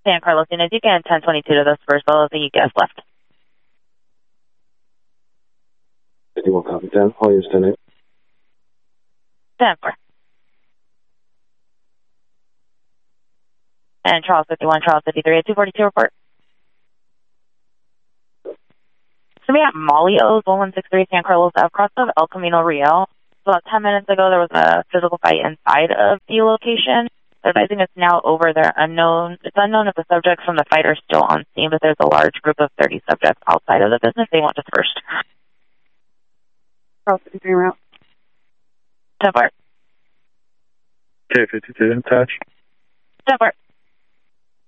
San Carlos, Unit Deacon, 1022 to this first level, the UPS left. 51 copy 10, all units 10-8. 10-4. And Charles 51, Charles 53 at 242 report. So we got Molly O's 1163 San Carlos across of El Camino Real. So about 10 minutes ago, there was a physical fight inside of the location. They're advising it's now over. They're unknown. It's unknown if the subjects from the fight are still on scene, but there's a large group of 30 subjects outside of the business. They want dispersed. Charles 53 route. 10-4. K52 attached. 10-4.